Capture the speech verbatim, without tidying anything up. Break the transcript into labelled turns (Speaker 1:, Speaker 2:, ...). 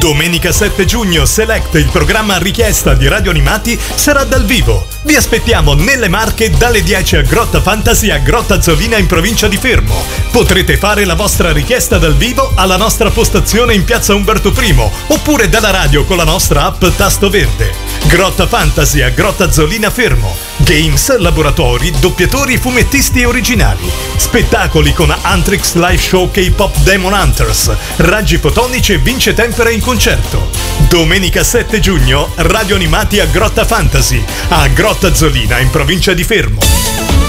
Speaker 1: Domenica sette giugno Select, il programma a richiesta di Radio Animati, sarà dal vivo. Vi aspettiamo nelle Marche dalle dieci a Grotta Fantasy a Grotta Zolina in provincia di Fermo. Potrete fare la vostra richiesta dal vivo alla nostra postazione in piazza Umberto I oppure dalla radio con la nostra app Tasto Verde. Grotta Fantasy a Grotta Zolina Fermo. Games, laboratori, doppiatori, fumettisti originali. Spettacoli con Antrix Live Show K-Pop Demon Hunters, raggi fotonici e Vince Tempera in concerto. Domenica sette giugno, Radio Animati a Grotta Fantasy, a Grotta Zolina in provincia di Fermo.